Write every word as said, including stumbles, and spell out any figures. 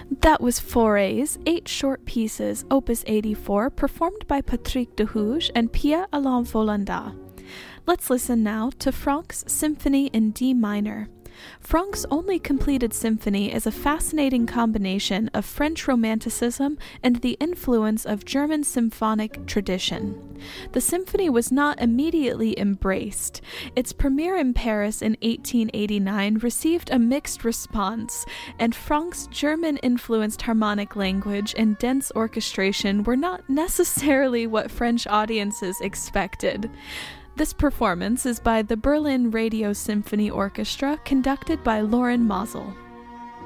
That was Fauré's eight short pieces, opus eighty-four, performed by Patrick Dehouge and Pierre-Alain Volanda. Let's listen now to Franck's Symphony in D minor. Franck's only completed symphony is a fascinating combination of French Romanticism and the influence of German symphonic tradition. The symphony was not immediately embraced. Its premiere in Paris in eighteen eighty-nine received a mixed response, and Franck's German-influenced harmonic language and dense orchestration were not necessarily what French audiences expected. This performance is by the Berlin Radio Symphony Orchestra, conducted by Loren Mosel.